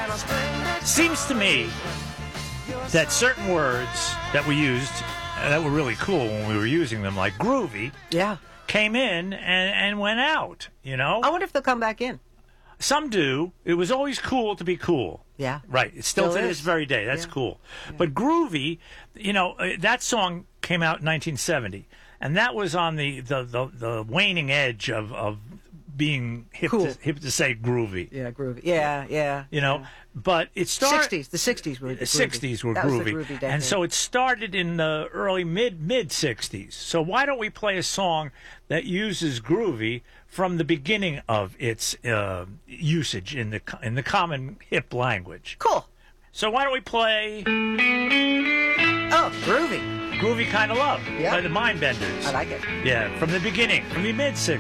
Seems to me that certain words that we used that were really cool when we were using them, like groovy, Yeah. came in and went out, you know? I wonder if they'll come back in. Some do. It was always cool to be cool. Yeah. Right. It's still to Still this is. very day. That's cool. But groovy, you know, that song came out in 1970, and that was on the waning edge of being hip, Cool. hip to say groovy. Yeah, groovy. Yeah. You know, but it started. 60s. The 60s were the groovy. 60s were That was groovy. the groovy decade. And so it started in the early mid 60s. So why don't we play a song that uses groovy from the beginning of its usage in the common hip language? Cool. So why don't we play Oh, groovy. Groovy Kind of Love Yeah. by the Mindbenders? I like it. Yeah, from the beginning, from the mid 60s.